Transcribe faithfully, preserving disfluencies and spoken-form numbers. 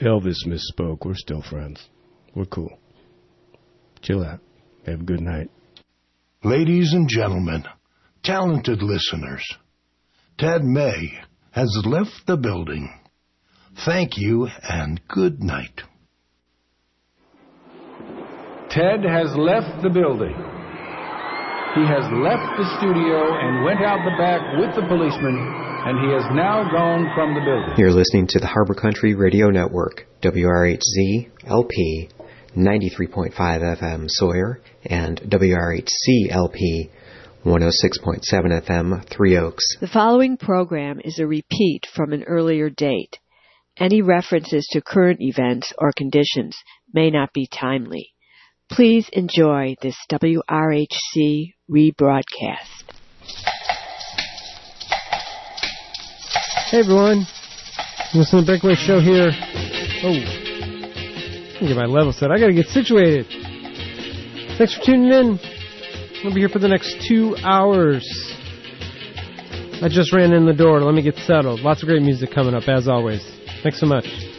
Elvis misspoke. We're still friends. We're cool. Chill out. Have a good night. Ladies and gentlemen, talented listeners, Ted May has left the building. Thank you and good night. Ted has left the building. He has left the studio and went out the back with the policeman, and he has now gone from the building. You're listening to the Harbor Country Radio Network, W R H Z L P, ninety-three point five F M Sawyer, and W R H C L P, one oh six point seven F M Three Oaks. The following program is a repeat from an earlier date. Any references to current events or conditions may not be timely. Please enjoy this W R H C rebroadcast. Hey everyone, listen to the Breakaway Show here. Oh, let me get my level set. I gotta get situated. Thanks for tuning in. I'll be here for the next two hours. I just ran in the door. Let me get settled. Lots of great music coming up, as always. Thanks so much.